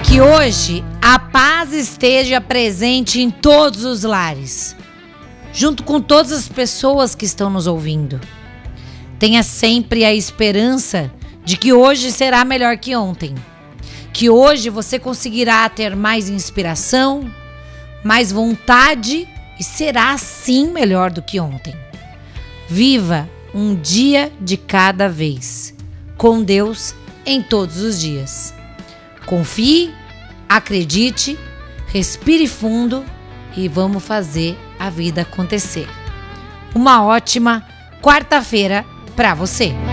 Que hoje a paz esteja presente em todos os lares, junto com todas as pessoas que estão nos ouvindo. Tenha sempre a esperança de que hoje será melhor que ontem. Que hoje você conseguirá ter mais inspiração, mais vontade e será sim melhor do que ontem. Viva um dia de cada vez, com Deus em todos os dias. Confie, acredite, respire fundo e vamos fazer a vida acontecer. Uma ótima quarta-feira para você.